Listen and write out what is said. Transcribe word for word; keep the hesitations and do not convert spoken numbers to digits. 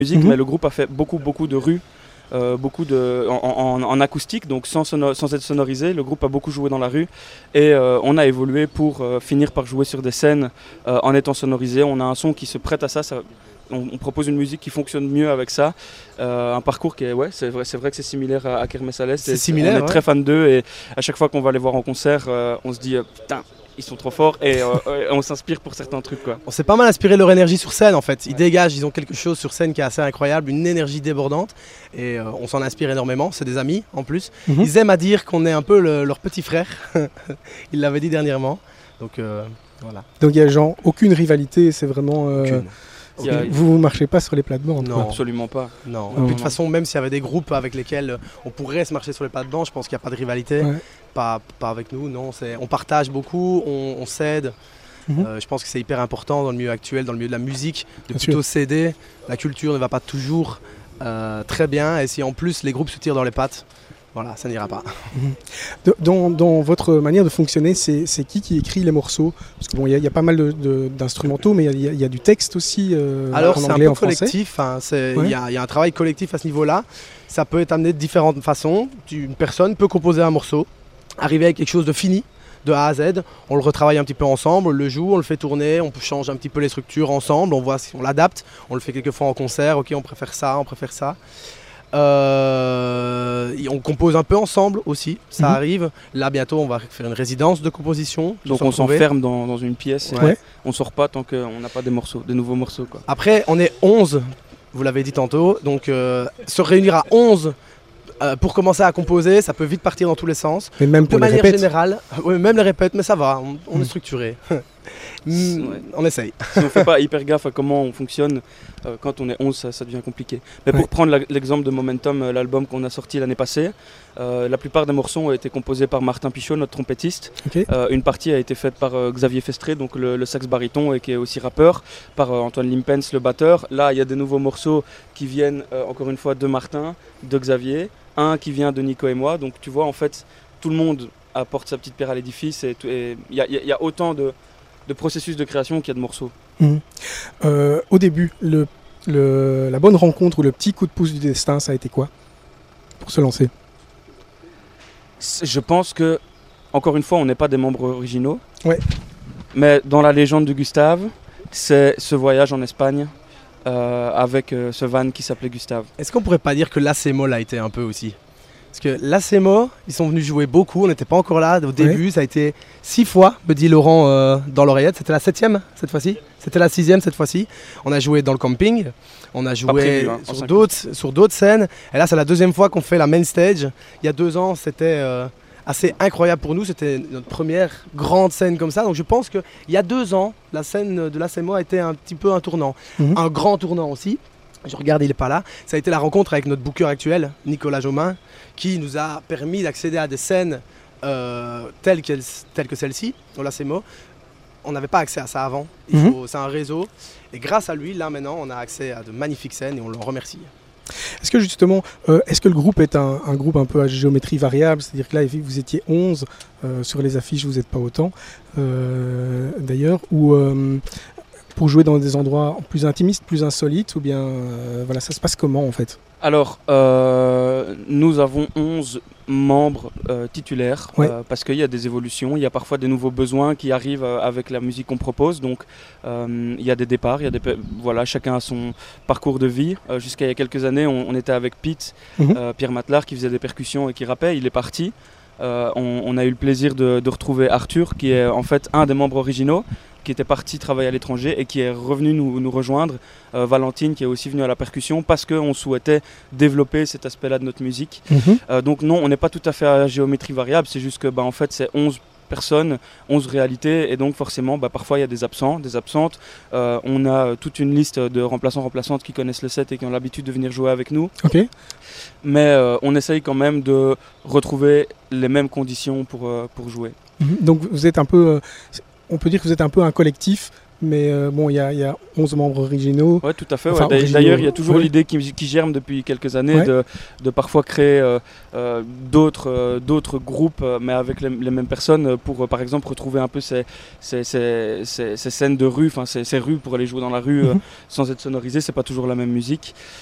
musique, Mhm. mais le groupe a fait beaucoup, beaucoup de rues, euh, beaucoup de, en, en- en acoustique, donc sans, sono- sans être sonorisé. Le groupe a beaucoup joué dans la rue et euh, on a évolué pour euh, finir par jouer sur des scènes euh, en étant sonorisé. On a un son qui se prête à ça. ça on, on propose une musique qui fonctionne mieux avec ça. Euh, un parcours qui est, ouais, c'est vrai, c'est vrai que c'est similaire à, à Kermesse à l'Est. C'est Et similaire, On est ouais. très fan d'eux et à chaque fois qu'on va les voir en concert, euh, on se dit euh, putain, ils sont trop forts et, euh, et on s'inspire pour certains trucs, quoi. On s'est pas mal inspiré de leur énergie sur scène en fait. Ils dégagent, ils ont quelque chose sur scène qui est assez incroyable, une énergie débordante. Et euh, on s'en inspire énormément, c'est des amis en plus. Mhm. Ils aiment à dire qu'on est un peu le- leur petit frère. Ils l'avaient dit dernièrement. Donc euh, voilà. Donc il y a genre aucune rivalité, c'est vraiment... euh, Aucune. Il y a- Vous ne marchez pas sur les plates-bandes. Non. Absolument pas. Non. Non, Et puis, de toute non. façon, même s'il y avait des groupes avec lesquels on pourrait se marcher sur les pas de banc, je pense qu'il n'y a pas de rivalité. Ouais. Pas, pas avec nous, non. C'est- On partage beaucoup, on, on s'aide. Mhm. Euh, je pense que c'est hyper important dans le milieu actuel, dans le milieu de la musique, de Bien plutôt s'aider. La culture ne va pas toujours euh, très bien. Et si en plus les groupes se tirent dans les pattes, voilà, ça n'ira pas. De- Dans, dans votre manière de fonctionner, c'est c'est qui qui écrit les morceaux? Parce que bon, il y, a- il y a pas mal de- de- d'instrumentaux, mais il y, a- il y a du texte aussi euh, Alors en c'est un anglais, peu en français. collectif, hein, c'est- il Ouais. y, a il y a un travail collectif à ce niveau-là. Ça peut être amené de différentes façons. Tu- Une personne peut composer un morceau, arriver avec quelque chose de fini, de A à Z. On le retravaille un petit peu ensemble, on le joue, on le fait tourner, on change un petit peu les structures ensemble, on voit si on l'adapte, on le fait quelques fois en concert, ok on préfère ça, on préfère ça. Euh, et on compose un peu ensemble aussi, ça Mhm. arrive. Là bientôt on va faire une résidence de composition. Donc tous on retrouver. s'enferme dans, dans une pièce. Ouais. Et on sort pas tant qu'on n'a pas des morceaux, des nouveaux morceaux, quoi. Après, on est onze, vous l'avez dit tantôt, donc euh, se réunir à onze euh, pour commencer à composer, ça peut vite partir dans tous les sens. Mais même De pour les manière répètes. générale, ouais, même les répètes, mais ça va, on, on Mm. est structuré. Mm, Ouais. On essaye. Si on fait pas hyper gaffe à comment on fonctionne, euh, quand on est onze, ça, ça devient compliqué. Mais Ouais. pour prendre la- l'exemple de Momentum, euh, l'album qu'on a sorti l'année passée, euh, la plupart des morceaux ont été composés par Martin Pichot, notre trompettiste. Ok. Euh, une partie a été faite par euh, Xavier Festré, donc le, le sax baryton et qui est aussi rappeur, par euh, Antoine Limpens, le batteur. Là, il y a des nouveaux morceaux qui viennent euh, encore une fois de Martin, de Xavier, un qui vient de Nico et moi. Donc tu vois, en fait, tout le monde apporte sa petite pierre à l'édifice et tout- et il y, a- il y a- il y a autant de, de processus de création qu'il y a de morceaux. Mhm. Euh, au début, le, le- la bonne rencontre ou le petit coup de pouce du destin, ça a été quoi pour se lancer? C'est- Je pense que, encore une fois, on n'est pas des membres originaux. Ouais. Mais dans la légende de Gustave, c'est ce voyage en Espagne euh, avec euh, ce van qui s'appelait Gustave. Est-ce qu'on pourrait pas dire que l'Acemo l'a été un peu aussi? Parce que l'Acemo, ils sont venus jouer beaucoup, on n'était pas encore là au début, ça a été six fois, me dit Laurent euh, dans l'oreillette, c'était la septième cette fois-ci, c'était la sixième cette fois-ci. On a joué dans le camping, on a joué prévu, hein, en sur cinq d'autres sur d'autres scènes, et là c'est la deuxième fois qu'on fait la main stage. Il y a deux ans, c'était euh, assez incroyable pour nous, c'était notre première grande scène comme ça, donc je pense qu'il y a deux ans, la scène de l'Acemo a été un petit peu un tournant, Mhm. un grand tournant aussi. Je regarde, il n'est pas là. Ça a été la rencontre avec notre booker actuel, Nicolas Jomain, qui nous a permis d'accéder à des scènes euh, telles, qu'elles- telles que celle-ci, au Lacemo. On n'avait pas accès à ça avant. Il Mhm. faut- C'est un réseau. Et grâce à lui, là maintenant, on a accès à de magnifiques scènes et on le remercie. Est-ce que justement, euh, est-ce que le groupe est un, un groupe un peu à géométrie variable? C'est-à-dire que là, vous étiez onze, euh, sur les affiches, vous n'êtes pas autant, euh, d'ailleurs, ou euh, pour jouer dans des endroits plus intimistes, plus insolites, ou bien, euh, voilà, ça se passe comment en fait? Alors, euh, nous avons onze membres euh, titulaires Ouais. euh, parce qu'il y a des évolutions, il y a parfois des nouveaux besoins qui arrivent euh, avec la musique qu'on propose. Donc, euh, il y a des départs, il y a des, pe- voilà, chacun a son parcours de vie. Euh, Jusqu'à il y a quelques années, on, on était avec Pete, Mhm. euh, Pierre Matlard, qui faisait des percussions et qui rappait. Il est parti. Euh, on, on a eu le plaisir de, de retrouver Arthur, qui est en fait un des membres originaux, qui était parti travailler à l'étranger et qui est revenu nous, nous rejoindre. Euh, Valentine, qui est aussi venue à la percussion, parce qu'on souhaitait développer cet aspect-là de notre musique. Mhm. Euh, donc non, on n'est pas tout à fait à géométrie variable, c'est juste que bah, en fait c'est onze personnes, onze réalités, et donc forcément bah, parfois il y a des absents, des absentes. Euh, on a toute une liste de remplaçants, remplaçantes qui connaissent le set et qui ont l'habitude de venir jouer avec nous. Ok. Mais euh, on essaye quand même de retrouver les mêmes conditions pour, euh, pour jouer. Mhm. Donc vous êtes un peu, euh, on peut dire que vous êtes un peu un collectif mais euh, bon, il y, y a onze membres originaux. Oui, tout à fait. Enfin, Ouais. originaux, D'ailleurs, il y a toujours ouais. l'idée qui, qui germe depuis quelques années Ouais. de, de parfois créer euh, euh, d'autres euh, d'autres groupes, euh, mais avec les, les mêmes personnes, pour, euh, par exemple, retrouver un peu ces, ces, ces, ces, ces scènes de rue, enfin ces, ces rues pour aller jouer dans la rue euh, Mhm. sans être sonorisé. C'est pas toujours la même musique.